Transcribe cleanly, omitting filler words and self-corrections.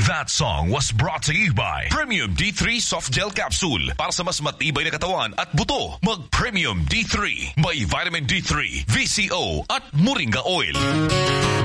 That song was brought to you by Premium D3 Soft Gel Capsule. Para sa mas matibay na katawan at buto, mag-Premium D3. May Vitamin D3, VCO at Moringa Oil.